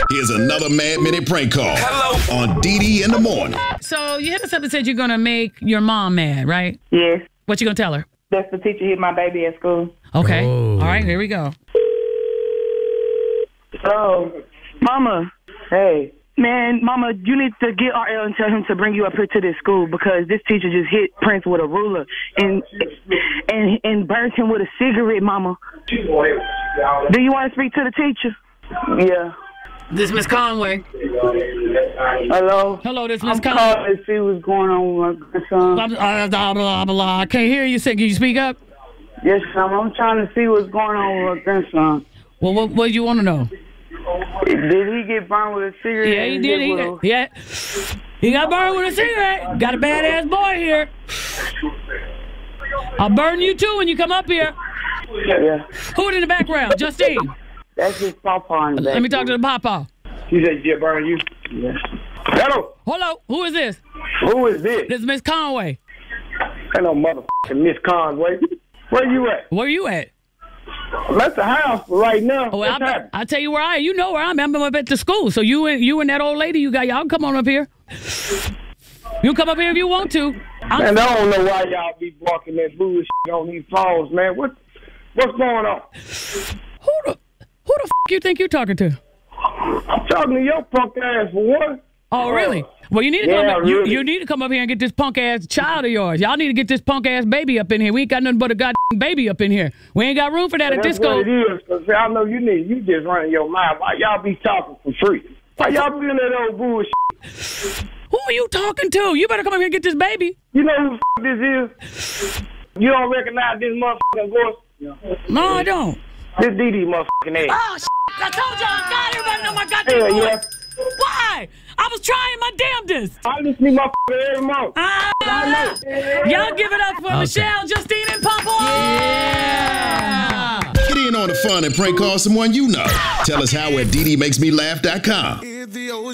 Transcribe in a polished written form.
Here's another Mad Minute prank call on DD in the morning. So you hit us up and said you're going to make your mom mad, right? Yes. What you going to tell her? That's the teacher hit my baby at school. Okay. All right, here we go. Oh, Mama. Hey. Man, Mama, you need to get RL and tell him to bring you up here to this school because this teacher just hit Prince with a ruler and burnt him with a cigarette, Mama. Do you want to speak to the teacher? Yeah. This Miss Conway. Hello? Hello, this Miss I'm Conway. calling to see what's going on with my grandson. Blah, blah, blah. I can't hear you. Can you speak up? Yes, I'm trying to see what's going on with my grandson. Well, what do you want to know? Did he get burned with a cigarette? Yeah, he did. He got burned with a cigarette. Got a badass boy here. I'll burn you too when you come up here. Yeah. Who in the background? Justine. That's his papa in the back. Let me talk to the papa. She said she'll burn you? Yeah. Hello. Who is this? Who is this? This is Miss Conway. Ain't no motherfucking Miss Conway. Where you at? Where you at? I'm at the house right now. Oh, well, I'll tell you where I am. You know where I'm at. I'm up at the school. So you and that old lady you got, y'all come on up here. You come up here if you want to. Man, I don't know why y'all be barking that bullshit on these phones, man. What's going on? Who the f*** you think you're talking to? I'm talking to your punk ass for one. Oh, really? Well, you need to come up, really. you need to come up here and get this punk ass child of yours. Y'all need to get this punk ass baby up in here. We ain't got nothing but a goddamn baby up in here. We ain't got room for that at That's disco. what it is, because I know you just running your mouth. Why y'all be talking for free? Why y'all be in that old bullshit? Who are you talking to? You better come up here and get this baby. You know who the this is? You don't recognize this motherfucking voice? No, I don't. This DD motherfucking ass. Oh, I told y'all, God, everybody know my goddamn Hell voice. yeah. Why? I was trying my damnedest. I listen to my every month. Y'all give it up for Michelle, Justine, and Papa. Yeah! Get in on the fun and prank call someone you know. Tell us how at DDMakesMeLaugh.com.